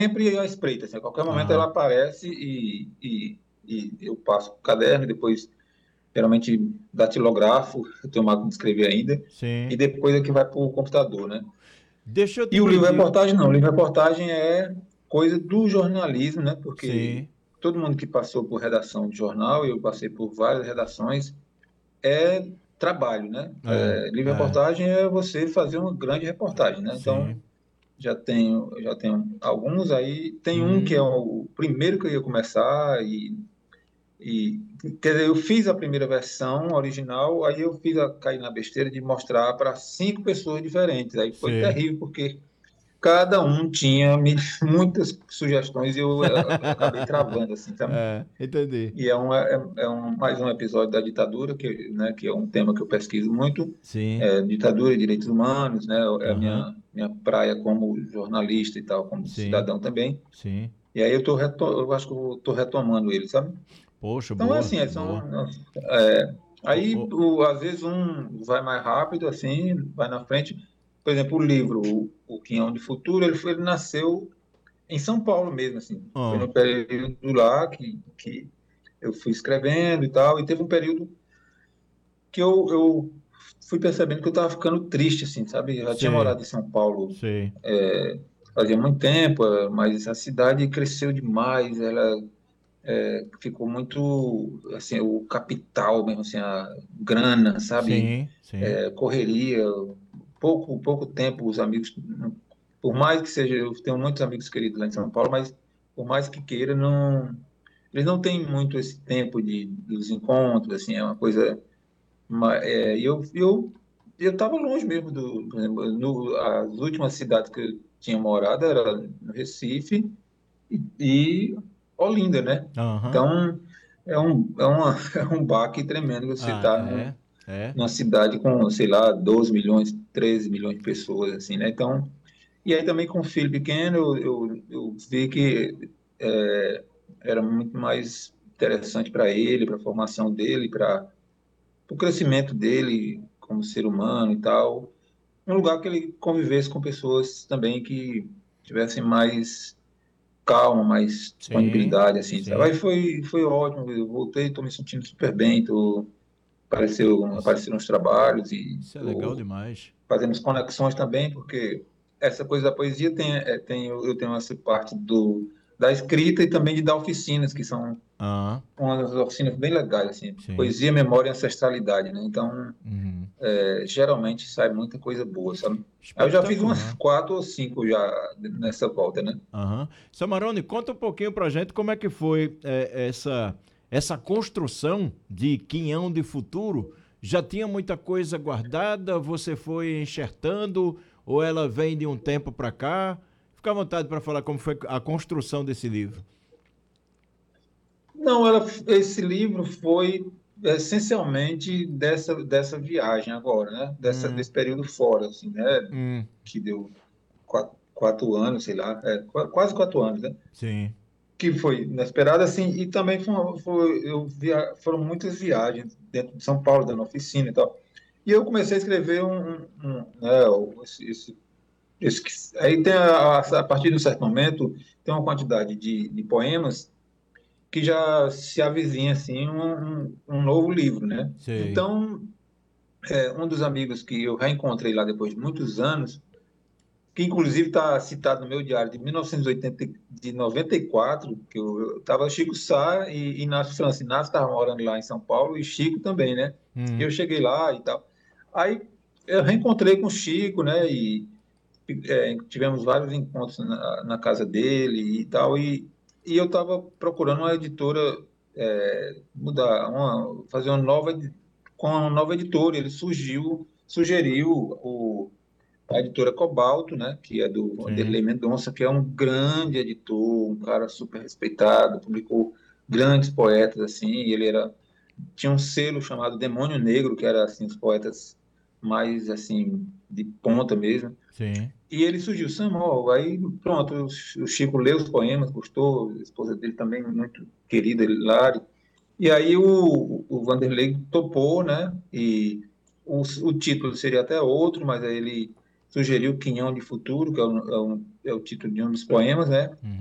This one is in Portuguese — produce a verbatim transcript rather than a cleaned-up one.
sempre à espreita, assim, a qualquer momento ela Aham. aparece e, e, e eu passo o caderno, depois geralmente datilografo, eu tenho máquina de escrever ainda, e Sim. depois é que vai para o computador, né? Deixa eu te E o pedir. livro-reportagem não, o livro-reportagem é coisa do jornalismo, né? Porque Sim. todo mundo que passou por redação de jornal, eu passei por várias redações, é trabalho, né? É, É, é. livro-reportagem é você fazer uma grande reportagem, né? Então, Sim. já tenho, já tenho alguns aí. Tem um que é Hum. o primeiro que eu ia começar e, e quer dizer, eu fiz a primeira versão original, aí eu fiz a cair na besteira de mostrar para cinco pessoas diferentes. Aí foi Sim. terrível porque cada um tinha me- muitas sugestões e eu eh, acabei travando assim, sabe? É, entendi. E é, um, é, é um, mais um episódio da ditadura, que, né, que é um tema que eu pesquiso muito, Sim. é, ditadura e direitos humanos, né, é a Aham. minha, minha praia como jornalista e tal, como Sim. cidadão também. Sim. E aí eu, tô reto, eu acho que eu estou retomando ele, sabe? Poxa, Então, é boa, assim, é, boa. são, é, Ô, aí ô, o, às vezes um vai mais rápido, assim, vai na frente. Por exemplo, o livro, o, o Quinhão de Futuro, ele, foi, ele nasceu em São Paulo mesmo, assim. Foi ó, no período lá que, que eu fui escrevendo e tal, e teve um período que eu, eu fui percebendo que eu estava ficando triste, assim, sabe? Eu já tinha sei, morado em São Paulo sei. é, fazia muito tempo, é, mas a cidade cresceu demais, ela é, ficou muito, assim, o capital mesmo, assim, a grana, sabe? Sim, sim. É, correria, pouco, pouco tempo os amigos, por mais que seja, eu tenho muitos amigos queridos lá em São Paulo, mas por mais que queira, não, eles não têm muito esse tempo de, dos encontros, assim, é uma coisa. Mas, é, eu eu eu estava longe mesmo do, por exemplo, no, as últimas cidades que eu tinha morado era no Recife e, e Olinda, né? Aham. Então é um é, uma, é um baque tremendo você Ah, estar num, é, é. numa cidade com, sei lá, doze milhões, treze milhões de pessoas, assim, né? Então, e aí também com um filho pequeno, eu, eu, eu vi que é, era muito mais interessante para ele, para a formação dele, para o crescimento dele como ser humano e tal, um lugar que ele convivesse com pessoas também que tivessem mais calma, mais Sim, disponibilidade, assim, sabe? Aí sim. foi, foi ótimo, eu voltei, estou me sentindo super bem, tô, apareceu, Isso, apareceram os trabalhos e isso é legal estou demais. fazendo as conexões também, porque essa coisa da poesia tem, é, tem eu tenho essa parte do, da escrita e também de dar oficinas, que são Ah, umas oficinas bem legais, assim, sim. poesia, memória e ancestralidade, né? Então, Uhum. é, geralmente sai muita coisa boa, sabe? Aí eu já fiz umas Espetacular. quatro ou cinco já nessa volta, né? Aham. Samarone, conta um pouquinho pra gente como é que foi é, essa, essa construção de Quinhão de Futuro. Já tinha muita coisa guardada, você foi enxertando, ou ela vem de um tempo pra cá? Fica à vontade para falar como foi a construção desse livro. Não, ela, esse livro foi essencialmente dessa, dessa viagem agora, né? Dessa, Hum, desse período fora, assim, né? hum, Que deu quatro, quatro anos, sei lá, é, qu- quase quatro anos, né? sim, Que foi inesperado, assim, e também foi, uma- foi- eu via, foram muitas viagens dentro de São Paulo, dando oficina e tal. E eu comecei a escrever um, um, um, né, esse, esse Isso que- aí tem a, a partir de um certo momento tem uma quantidade de, de poemas que já se avizinha assim um, um, um novo livro, né? sei. Então, é, um dos amigos que eu reencontrei lá depois de muitos anos, que inclusive está citado no meu diário de mil novecentos e oitenta, de noventa e quatro, que eu estava Chico Sá e Inácio França. Inácio estava morando lá em São Paulo e Chico também, né? E Hum, eu cheguei lá e tal. Aí eu reencontrei com o Chico, né? E é, tivemos vários encontros na, na casa dele e tal, e, e eu estava procurando uma editora, é, mudar, uma, fazer uma nova, edi- com uma nova editora. Ele surgiu, sugeriu o, a editora Cobalto, né, que é do sim, Vanderlei Mendonça, que é um grande editor, um cara super respeitado, publicou grandes poetas, assim, e ele era, tinha um selo chamado Demônio Negro, que era, assim, os poetas mais, assim, de ponta mesmo. sim. E ele surgiu, Samuel, aí pronto, o o Chico leu os poemas, gostou, a esposa dele também, muito querida, Lari. E aí o, o Vanderlei topou, né? E o, o título seria até outro, mas aí ele sugeriu Quinhão de Futuro, que é o, é o, é o título de um dos poemas, né?